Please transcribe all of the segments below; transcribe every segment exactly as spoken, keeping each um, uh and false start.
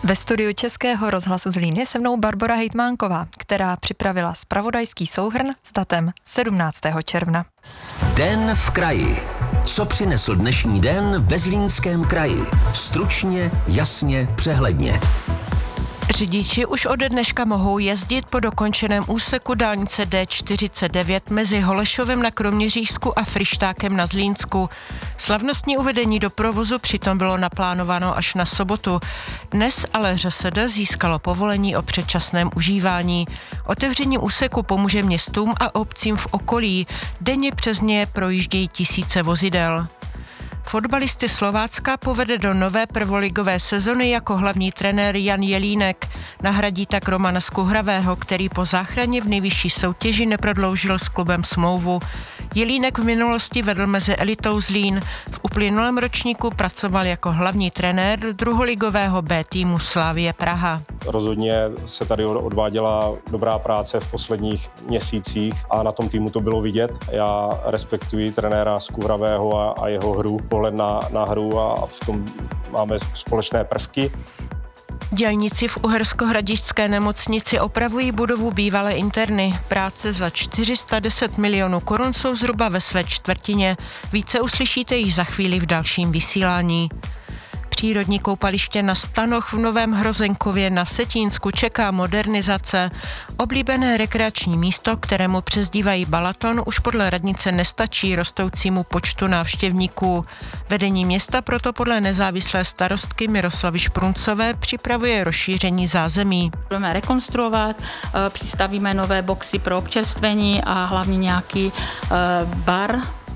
Ve studiu Českého rozhlasu Zlín je se mnou Barbora Hejtmánková, která připravila zpravodajský souhrn s datem sedmnáctého června. Den v kraji. Co přinesl dnešní den ve Zlínském kraji? Stručně, jasně, přehledně. Řidiči už ode dneška mohou jezdit po dokončeném úseku dálnice D čtyřicet devět mezi Holešovem na Kroměřížsku a Fryštákem na Zlínsku. Slavnostní uvedení do provozu přitom bylo naplánováno až na sobotu. Dnes ale ŘSD získalo povolení o předčasném užívání. Otevření úseku pomůže městům a obcím v okolí. Denně přes ně projíždějí tisíce vozidel. Fotbalisty Slovácka povede do nové prvoligové sezony jako hlavní trenér Jan Jelínek. Nahradí tak Romana Skuhravého, který po záchraně v nejvyšší soutěži neprodloužil s klubem smlouvu. Jelínek v minulosti vedl mezi elitou Zlín. V uplynulém ročníku pracoval jako hlavní trenér druholigového B týmu Slavie Praha. Rozhodně se tady odváděla dobrá práce v posledních měsících a na tom týmu to bylo vidět. Já respektuji trenéra Skuhravého a, a jeho hru, pohled na, na hru a v tom máme společné prvky. Dělníci v Uherskohradišťské nemocnici opravují budovu bývalé interny. Práce za čtyři sta deset milionů korun jsou zhruba ve své čtvrtině. Více uslyšíte již za chvíli v dalším vysílání. Přírodní koupaliště na Stanoch v Novém Hrozenkově na Vsetínsku čeká modernizace. Oblíbené rekreační místo, kterému přezdívají Balaton, už podle radnice nestačí rostoucímu počtu návštěvníků. Vedení města proto podle nezávislé starostky Miroslavy Špruncové připravuje rozšíření zázemí. Budeme rekonstruovat, přistavíme nové boxy pro občerstvení a hlavně nějaký bar,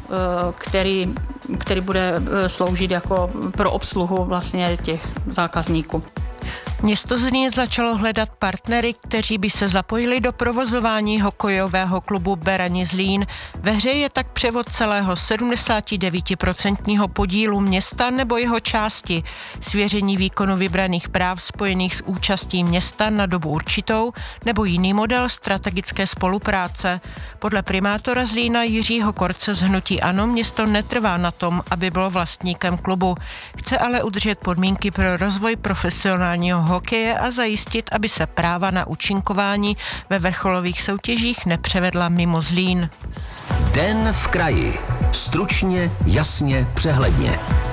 který, který bude sloužit jako pro obsluhu vlastně těch zákazníků. Město Zlín začalo hledat partnery, kteří by se zapojili do provozování hokejového klubu Berani Zlín. Ve hře je tak převod celého sedmdesát devět procent podílu města nebo jeho části, svěření výkonu vybraných práv spojených s účastí města na dobu určitou nebo jiný model strategické spolupráce. Podle primátora Zlína Jiřího Korce z hnutí ANO město netrvá na tom, aby bylo vlastníkem klubu. Chce ale udržet podmínky pro rozvoj profesionálního hokeje a zajistit, aby se práva na účinkování ve vrcholových soutěžích nepřevedla mimo Zlín. Den v kraji. Stručně, jasně, přehledně.